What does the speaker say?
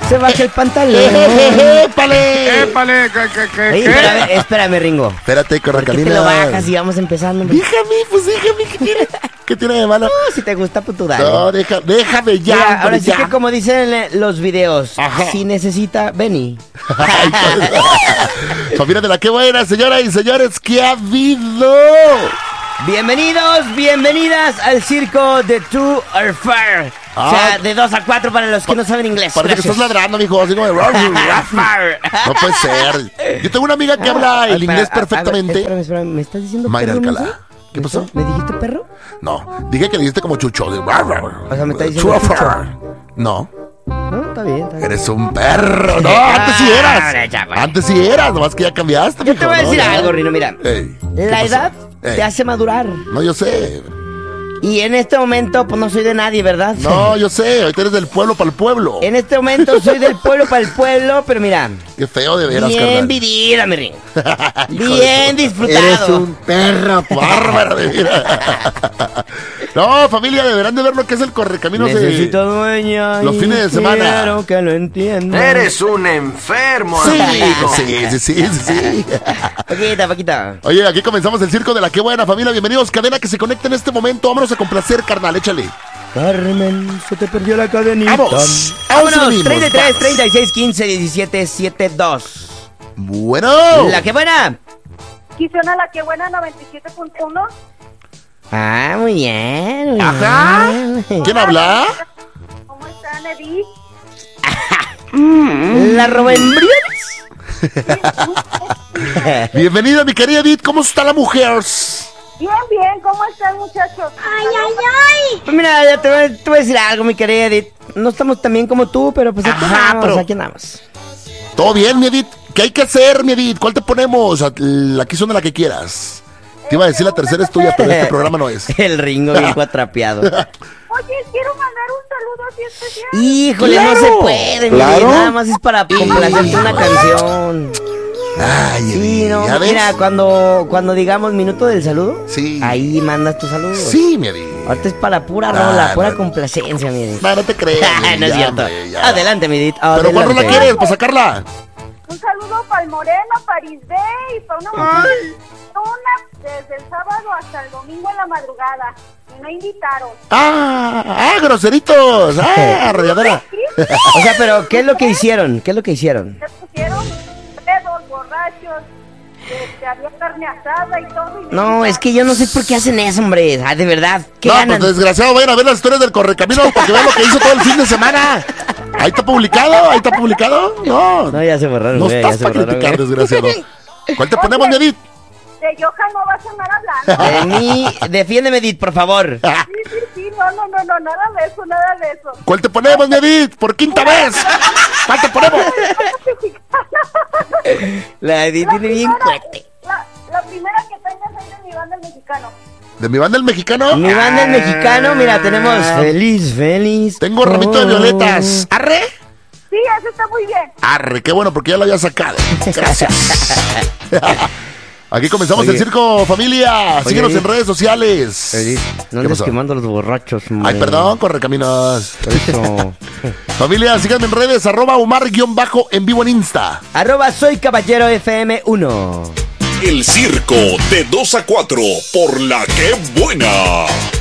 se baja el pantalón. ¡Épale! ¡Épale! Oye, espérame, Ringo. Espérate, ¿Por qué Correcaminos. te lo bajas y vamos empezando? Hombre? Déjame, ¿qué tiene? ¿Qué tiene de malo? No, si te gusta, pues tú dale. No, déjame ya. Mira, ahora hombre, sí ya. que como dicen los videos, Ajá. si necesita, Benny. Ay, familia de la que buena, señoras y señores, ¿qué ha habido? Bienvenidos, bienvenidas al circo de Two or Far. O sea, de 2 a 4 para los que no saben inglés. Parece que estás ladrando, mijo, así como de... No puede ser. Yo tengo una amiga que habla el inglés perfectamente. Espérame, ¿me estás diciendo Mayra perro? Alcalá. ¿Qué pasó? ¿Me dijiste perro? No, dije que le dijiste como chucho. O sea, me está diciendo Two or chucho. far. No, No, está bien. eres un perro. No, antes sí eras. Antes sí eras, nomás que ya cambiaste, Yo mijo, te voy a ¿no? decir Ya. algo, Rino, mira. Ey, ¿qué La pasó? edad Ey. te hace madurar. No, yo sé. Y en este momento, pues no soy de nadie, ¿verdad? No, yo sé. Ahorita eres del pueblo para el pueblo. En este momento soy del pueblo para el pueblo, pero mira, Qué feo de veras, bien carnal. vivida, mi Ringo. Hijo de Bien disfrutado. Eres un perro. bárbaro de vida. No, familia, deberán de ver lo que es el Correcaminos Necesito dueña los y fines de semana. quiero que lo entiendan. Eres un enfermo, Sí, amigo. sí. Paquita. Oye, aquí comenzamos el circo de la que buena, familia. Bienvenidos, cadena que se conecta en este momento. Vámonos a complacer, carnal, échale. Carmen, se te perdió la cadenita. Vamos. Vámonos, Venimos, 33, vamos. 36, 15, 17, 7, 2. Bueno. La que buena. Quisiona la que buena 97.1. Ah, muy bien. Muy Ajá. bien. ¿Quién habla? ¿Cómo están, Edith? La Robembriones. Bienvenida, mi querida Edith. ¿Cómo está la mujer? Bien, ¿cómo están, muchachos? Pues mira, ya te voy a decir algo, mi querida Edith. No estamos tan bien como tú, pero pues aquí Ajá, andamos, pero- aquí andamos. ¿Todo bien, mi Edith? ¿Qué hay que hacer, mi Edith? ¿Cuál te ponemos? Aquí son de la que quieras. Te iba a decir la tercera es tuya, pero este programa no es. El Ringo bien cuatrapeado. Oye, quiero mandar un saludo así especial. Híjole, ¡Claro! no se puede, mi ¡Claro! Edith, nada más es para complacerte una canción. Ay, Sí, Edith, no, ¿ya ves? mira, cuando digamos minuto del saludo, Sí. ahí mandas tu saludo. Sí, mi Edith. Ahorita es para pura Ah, rola, pura no. complacencia, mi Edith. No te creas. No es ya, cierto. hombre, ya. Adelante, mi Edith. ¿Pero cuál rola quieres para sacarla? Un saludo para el Moreno, para Isbey y para una desde el sábado hasta el domingo en la madrugada. Y me invitaron. Groseritos. Arrolladora. O sea, pero ¿qué es lo que hicieron? ¿Qué es lo que hicieron? Se pusieron pedos, borrachos, había carne asada y todo. Y me No, invitaron. es que yo no sé por qué hacen eso, hombre. Ah, de verdad. ¿Qué No, ganan? pues desgraciado, vayan a ver las historias del Correcaminos para que vean lo que hizo todo el fin de semana. Ahí está publicado. No, No, ya se borraron, no güey, estás ya se para borraron, criticar, güey. desgraciado. ¿Cuál te ponemos, mi Edith? De Johan no vas a andar hablando. Defiéndeme, Edith, por favor. Sí, no, nada de eso. ¿Cuál te ponemos, mi Edith? Por quinta vez. ¿Cuál te ponemos? La Edith viene bien fuerte. La primera que tengas ahí de mi banda el mexicano. ¿De mi banda el mexicano? Mi banda el mexicano, mira, tenemos Feliz. Tengo ramito de violetas. ¿Arre? Sí, eso está muy bien. Arre, qué bueno, porque ya lo había sacado. Gracias. Aquí comenzamos Oye. el circo, familia. Síguenos Edith. en redes sociales. Edith, no ¿Qué andes pasó? quemando a los borrachos, hombre. Ay, perdón, Correcaminos. Por eso. Familia, síganme en redes, @Omar_en vivo en Insta. @soy caballero FM1. El circo de 2 a 4 por la que buena.